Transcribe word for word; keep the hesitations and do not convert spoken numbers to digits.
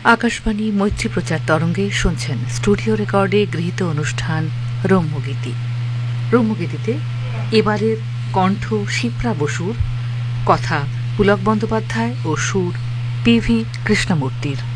আকাশবাণী মৈত্রী প্রচার তরঙ্গে শুনছেন স্টুডিও রেকর্ডে গৃহীত অনুষ্ঠান রম্যগীতি। রম্যগীতিতে এবারের কণ্ঠ শিপ্রা বসুর, কথা পুলক বন্দ্যোপাধ্যায় ও সুর পি ভি কৃষ্ণমূর্তির।